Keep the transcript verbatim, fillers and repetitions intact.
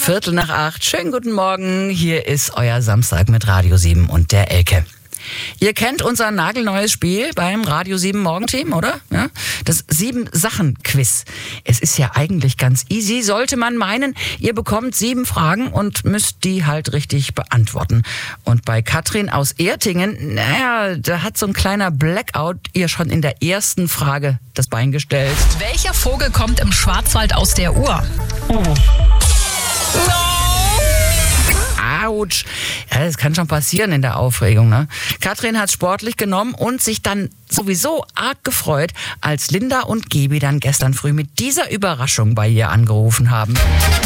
Viertel nach acht. Schönen guten Morgen. Hier ist euer Samstag mit Radio sieben und der Elke. Ihr kennt unser nagelneues Spiel beim Radio sieben Morgenteam, oder? Ja? Das Sieben-Sachen-Quiz. Es ist ja eigentlich ganz easy, sollte man meinen. Ihr bekommt sieben Fragen und müsst die halt richtig beantworten. Und bei Katrin aus Ertingen, naja, da hat so ein kleiner Blackout ihr schon in der ersten Frage das Bein gestellt. Welcher Vogel kommt im Schwarzwald aus der Uhr? Oh. Autsch. Ja, das kann schon passieren in der Aufregung, ne? Katrin hat sportlich genommen und sich dann sowieso arg gefreut, als Linda und Gebi dann gestern früh mit dieser Überraschung bei ihr angerufen haben.